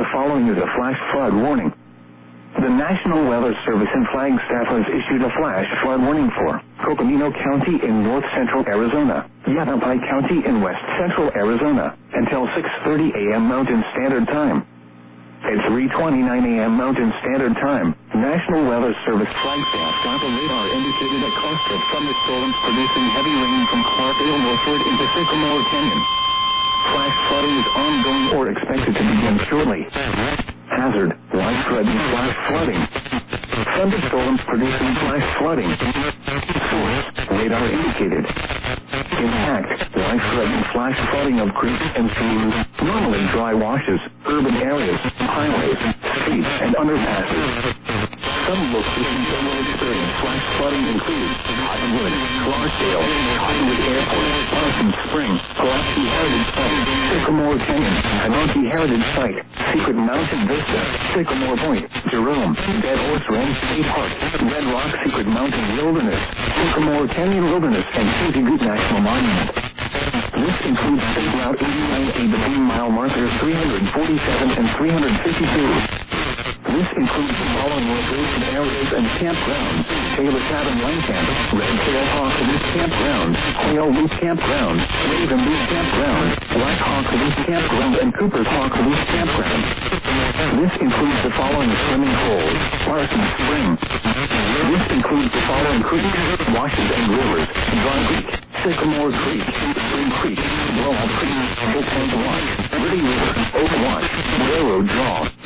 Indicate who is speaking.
Speaker 1: following is a flash flood warning. The National Weather Service in Flagstaff has issued a flash flood warning for Coconino County in north-central Arizona, Yavapai County in west-central Arizona, until 6:30 a.m. Mountain Standard Time. At 3:29 a.m. Mountain Standard Time, National Weather Service Flagstaff got a radar indicated a cluster of thunderstorms producing heavy rain from Clarkdale northward into Sycamore Canyon. Flash flooding is ongoing or expected to begin shortly. Hazard, widespread flash flooding. Thunderstorms producing flash flooding. Source, radar indicated. Impact, widespread flash flooding of creeks and streams, normally dry washes, urban areas, highways, streets, and underpasses. Some locations that will experience flash flooding include Cottonwood, Clarkdale, Cottonwood Airport, Parsons Spring, Pulaski Heritage Site, Sycamore Canyon, Ananke Heritage Site, Secret Mountain Vista, Sycamore Point, Jerome, Dead Horse Ranch State Park, Red Rock Secret Mountain Wilderness, Sycamore Canyon Wilderness, and Suzy Goot National Monument. This includes State Route 89A between mile markers 347 and 352. This includes the following recreation areas and campgrounds: Taylor Cabin Land Camp, Red Tail Hawk Loose Campground, Quail Loose Campground, Raven Loose Campground, Black Hawk Loose Campground, and Cooper's Hawk Loose Campground. This includes the following swimming holes: Parsons Spring. This includes the following creeks, washes, and rivers: Dry Creek, Sycamore Creek, Spring Creek, Blowout Creek, Oak Point Watch, Pretty River, Oak Watch, Railroad Draw,